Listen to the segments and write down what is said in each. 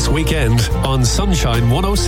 this weekend on Sunshine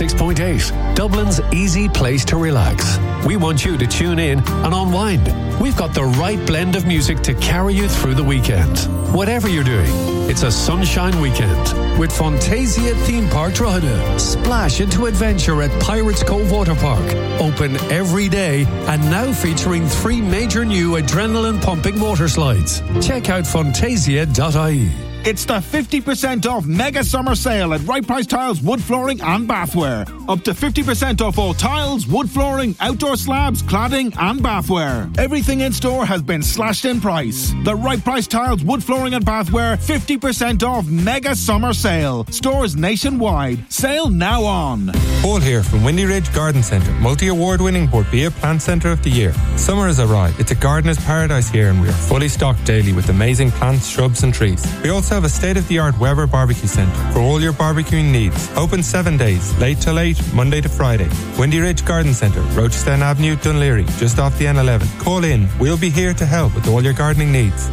106.8, Dublin's easy place to relax. We want you to tune in and unwind. We've got the right blend of music to carry you through the weekend. Whatever you're doing, it's a sunshine weekend with Fantasia Theme Park Drogheda. Splash into adventure at Pirates Cove Water Park. Open every day and now featuring 3 major new adrenaline-pumping water slides. Check out fantasia.ie. It's the 50% off mega summer sale at Right Price Tiles, wood flooring and bathware. Up to 50% off all tiles, wood flooring, outdoor slabs, cladding and bathware. Everything in store has been slashed in price. The Right Price Tiles, wood flooring and bathware 50% off mega summer sale. Stores nationwide. Sale now on. Paul here from Windy Ridge Garden Centre, multi-award winning Portbia Plant Centre of the Year. Summer has arrived. It's a gardener's paradise here and we are fully stocked daily with amazing plants, shrubs and trees. We also have a state-of-the-art Weber Barbecue Centre for all your barbecuing needs. Open 7 days, late till 8, Monday to Friday. Windy Ridge Garden Centre, Rochester Avenue, Dunleary, just off the N11. Call in. We'll be here to help with all your gardening needs.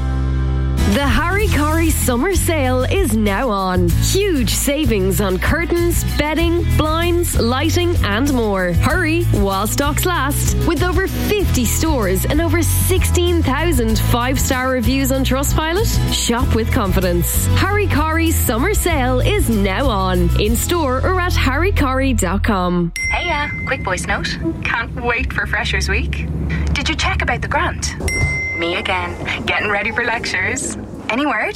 The Harry Corey summer sale is now on. Huge savings on curtains, bedding, blinds, lighting and more. Hurry while stocks last. With over 50 stores and over 16,000 5-star reviews on Trustpilot, shop with confidence. Harry Corey's summer sale is now on. In store or at harrycorey.com. Hey, quick voice note. Can't wait for Freshers Week. Did you check about the grant? Me again, getting ready for lectures. Any word?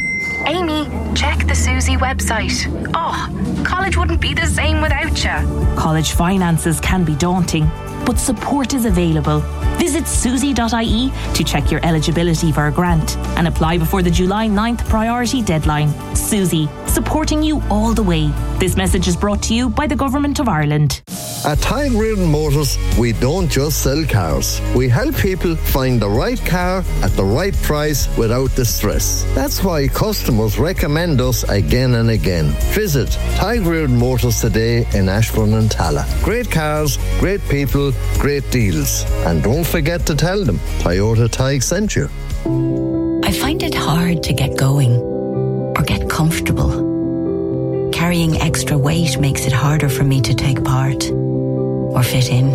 Amy, check the Susie website. Oh, college wouldn't be the same without you. College finances can be daunting, but support is available. Visit susie.ie to check your eligibility for a grant and apply before the July 9th priority deadline. Susie, supporting you all the way. This message is brought to you by the Government of Ireland. At Tide Reardon Motors, we don't just sell cars. We help people find the right car at the right price without the stress. That's why customers recommend us again and again. Visit Tide Reardon Motors today in Ashbourne and Tala. Great cars, great people, great deals. And don't forget to tell them Toyota Tig sent you. I find it hard to get going or get comfortable. Carrying extra weight makes it harder for me to take part or fit in.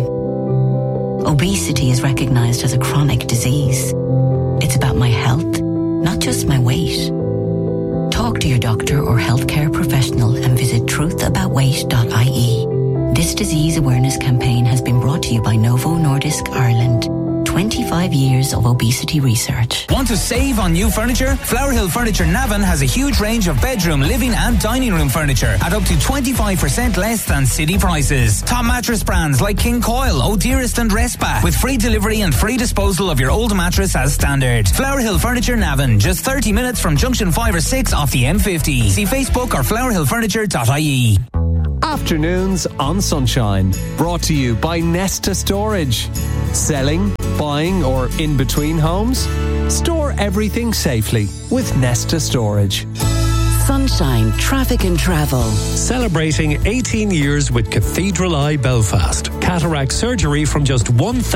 Obesity is recognised as a chronic disease. It's about my health, not just my weight. Talk to your doctor or healthcare professional and visit truthaboutweight.ie. This disease awareness campaign has been brought to you by Novo Nordisk Ireland. 25 years of obesity research. Want to save on new furniture? Flower Hill Furniture Navan has a huge range of bedroom, living and dining room furniture at up to 25% less than city prices. Top mattress brands like King Coil, O'Dearest and Respa with free delivery and free disposal of your old mattress as standard. Flower Hill Furniture Navan, just 30 minutes from junction 5 or 6 off the M50. See Facebook or flowerhillfurniture.ie. Afternoons on Sunshine, brought to you by Nesta Storage. Selling, buying or in between homes? Store everything safely with Nesta Storage. Sunshine Traffic and Travel. Celebrating 18 years with Cathedral Eye Belfast. Cataract surgery from just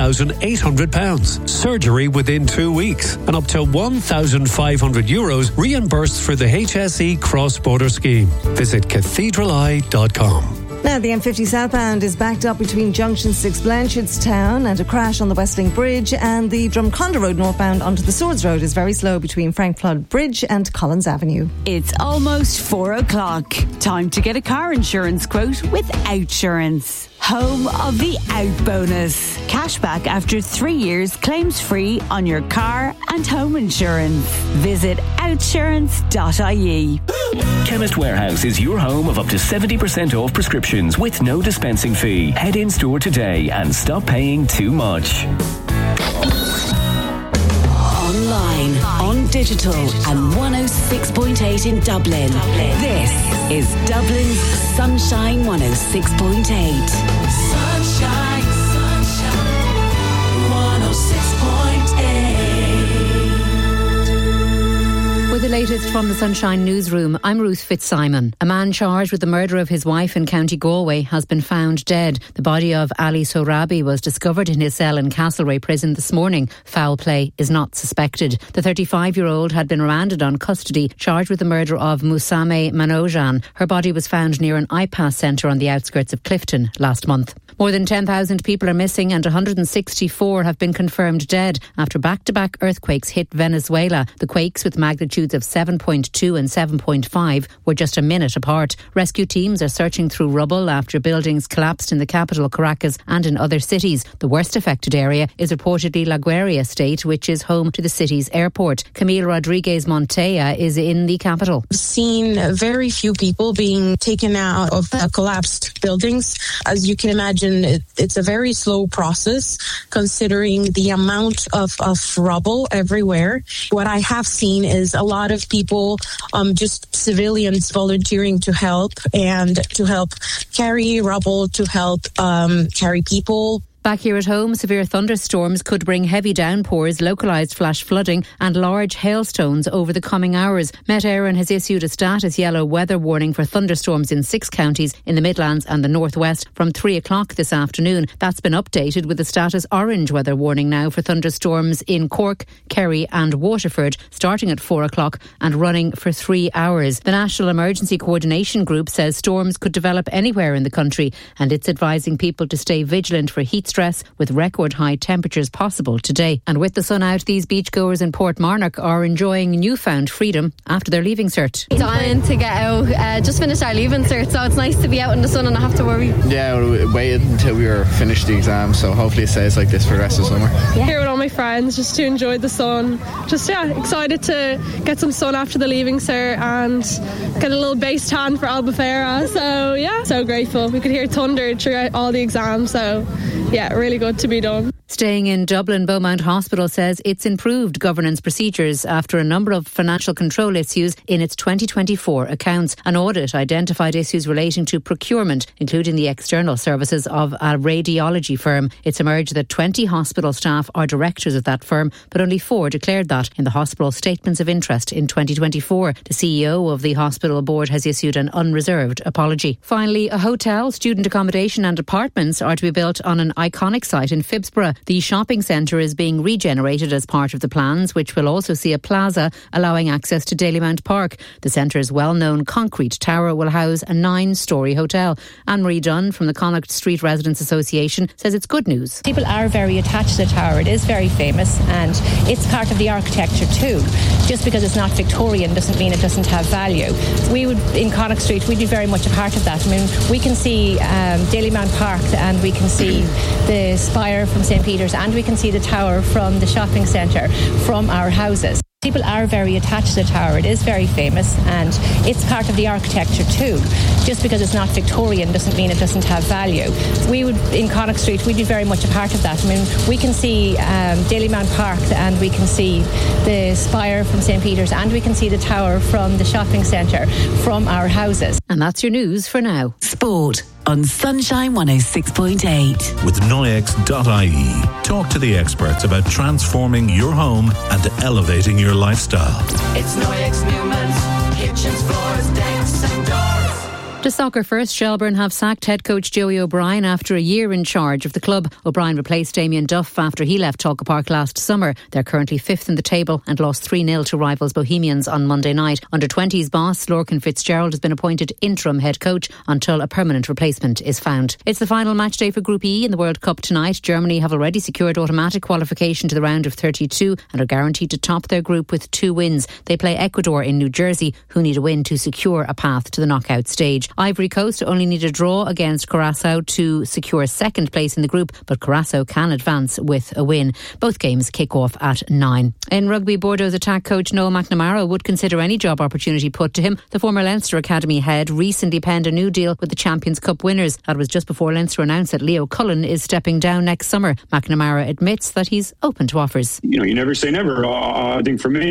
£1,800. Surgery within 2 weeks. And up to €1,500 reimbursed for the HSE cross-border scheme. Visit cathedraleye.com. Now, the M50 southbound is backed up between Junction 6 Blanchardstown and a crash on the Westlink Bridge, and the Drumconda Road northbound onto the Swords Road is very slow between Frank Flood Bridge and Collins Avenue. It's almost 4 o'clock. Time to get a car insurance quote with Outsurance. Home of the Out Bonus. Cashback after 3 years, claims free on your car and home insurance. Visit outsurance.ie. Chemist Warehouse is your home of up to 70% off prescriptions with no dispensing fee. Head in store today and stop paying too much. Online, on digital, and 106.8 in Dublin. This is Dublin's Sunshine 106.8. Sunshine, sunshine, 106.8. With a latest from the Sunshine Newsroom. I'm Ruth Fitzsimon. A man charged with the murder of his wife in County Galway has been found dead. The body of Ali Sorabi was discovered in his cell in Castlereagh Prison this morning. Foul play is not suspected. The 35-year-old had been remanded on custody, charged with the murder of Musame Manojan. Her body was found near an iPass centre on the outskirts of Clifton last month. More than 10,000 people are missing and 164 have been confirmed dead after back-to-back earthquakes hit Venezuela. The quakes, with magnitudes of 7.2 and 7.5, were just a minute apart. Rescue teams are searching through rubble after buildings collapsed in the capital, Caracas, and in other cities. The worst affected area is reportedly La Guaira State, which is home to the city's airport. Camille Rodriguez Montea is in the capital. I've seen very few people being taken out of collapsed buildings. As you can imagine, it's a very slow process considering the amount of rubble everywhere. What I have seen is a lot of people, just civilians volunteering to help and to help carry rubble, to help carry people. Back here at home, severe thunderstorms could bring heavy downpours, localised flash flooding and large hailstones over the coming hours. Met Éireann has issued a status yellow weather warning for thunderstorms in 6 counties in the Midlands and the Northwest from 3 o'clock this afternoon. That's been updated with a status orange weather warning now for thunderstorms in Cork, Kerry and Waterford, starting at 4 o'clock and running for 3 hours. The National Emergency Coordination Group says storms could develop anywhere in the country, and it's advising people to stay vigilant for heat stress with record high temperatures possible today. And with the sun out, these beachgoers in Portmarnock are enjoying newfound freedom after their leaving cert. Dying to get out, just finished our leaving cert, so it's nice to be out in the sun and not have to worry. Yeah, we waited until we were finished the exam, so hopefully it stays like this for the rest of the summer. Yeah. Here with all my friends just to enjoy the sun. Just excited to get some sun after the leaving cert and get a little base tan for Albufeira. So so grateful. We could hear thunder throughout all the exams, so really good to be done. Staying in Dublin, Beaumont Hospital says it's improved governance procedures after a number of financial control issues in its 2024 accounts. An audit identified issues relating to procurement, including the external services of a radiology firm. It's emerged that 20 hospital staff are directors of that firm, but only 4 declared that in the hospital statements of interest in 2024. The CEO of the hospital board has issued an unreserved apology. Finally, a hotel, student accommodation and apartments are to be built on an iconic site in Phibsborough. The shopping centre is being regenerated as part of the plans, which will also see a plaza allowing access to Dalymount Park. The centre's well-known concrete tower will house a 9-storey hotel. Anne-Marie Dunn from the Connacht Street Residents Association says it's good news. People are very attached to the tower. It is very famous and it's part of the architecture too. Just because it's not Victorian doesn't mean it doesn't have value. We would, in Connacht Street, we'd be very much a part of that. I mean, we can see Dalymount Park and we can see the spire from St. Peter's and we can see the tower from the shopping centre from our houses. People are very attached to the tower. It is very famous and it's part of the architecture too. Just because it's not Victorian doesn't mean it doesn't have value. We would, in Connacht Street, we'd be very much a part of that. I mean, we can see Dalymount Park and we can see the spire from St. Peter's and we can see the tower from the shopping centre from our houses. And that's your news for now. Sport on Sunshine 106.8. With Noyex.ie. Talk to the experts about transforming your home and elevating your lifestyle. It's Noyex Newman's kitchens, floors, decks and doors. To soccer first, Shelbourne have sacked head coach Joey O'Brien after a year in charge of the club. O'Brien replaced Damien Duff after he left Talca Park last summer. They're currently 5th in the table and lost 3-0 to rivals Bohemians on Monday night. Under-20s boss Lorcan Fitzgerald has been appointed interim head coach until a permanent replacement is found. It's the final match day for Group E in the World Cup tonight. Germany have already secured automatic qualification to the round of 32 and are guaranteed to top their group with 2 wins. They play Ecuador in New Jersey, who need a win to secure a path to the knockout stage. Ivory Coast only need a draw against Curaçao to secure 2nd place in the group, but Curaçao can advance with a win. Both games kick off at 9. In rugby, Bordeaux's attack coach Noel McNamara would consider any job opportunity put to him. The former Leinster Academy head recently penned a new deal with the Champions Cup winners. That was just before Leinster announced that Leo Cullen is stepping down next summer. McNamara admits that he's open to offers. You never say never. I think for me,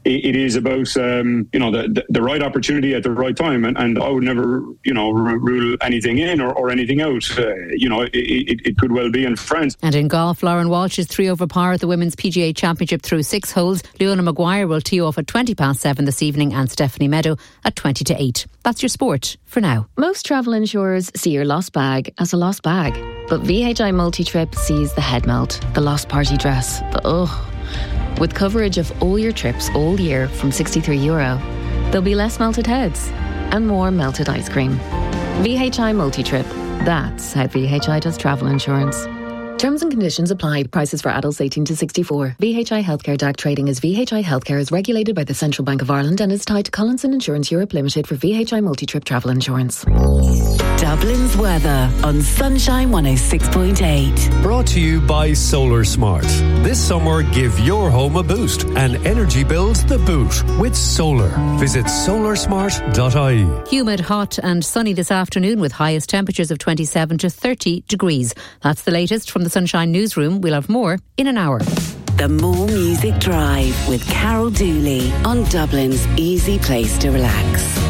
it is about the right opportunity at the right time, and I would never rule anything in or anything out. It could well be in France. And in golf, Lauren Walsh is 3 over par at the Women's PGA Championship through 6 holes. Leona Maguire will tee off at 7:20 this evening, and Stephanie Meadow at 7:20. That's your sport for now. Most travel insurers see your lost bag as a lost bag, but VHI Multi-Trip sees the head melt, the lost party dress, the ugh. With coverage of all your trips all year from €63, there'll be less melted heads and more melted ice cream. VHI Multi-Trip. That's how VHI does travel insurance. Terms and conditions apply. Prices for adults 18 to 64. VHI Healthcare DAC trading as VHI Healthcare is regulated by the Central Bank of Ireland and is tied to Collinson Insurance Europe Limited for VHI Multi-Trip travel insurance. Dublin's weather on Sunshine 106.8. Brought to you by Solar Smart. This summer, give your home a boost and energy bills the boot with solar. Visit solarsmart.ie. Humid, hot and sunny this afternoon with highest temperatures of 27 to 30 degrees. That's the latest from the Sunshine Newsroom. We'll have more in an hour. The More Music Drive with Carol Dooley on Dublin's easy place to relax.